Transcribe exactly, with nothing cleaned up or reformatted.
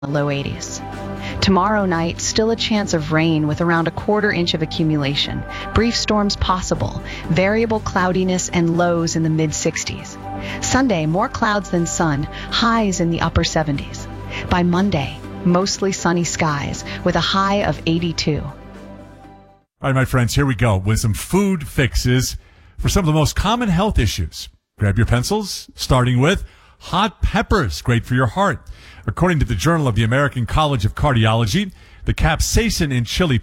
the low eighties. Tomorrow night, still a chance of rain with around a quarter inch of accumulation. Brief storms possible, variable cloudiness and lows in the mid sixties. Sunday, more clouds than sun, highs in the upper seventies. By Monday, mostly sunny skies with a high of eighty-two. All right, my friends, here we go with some food fixes for some of the most common health issues. Grab your pencils, starting with hot peppers, great for your heart. According to the Journal of the American College of Cardiology, the capsaicin in chili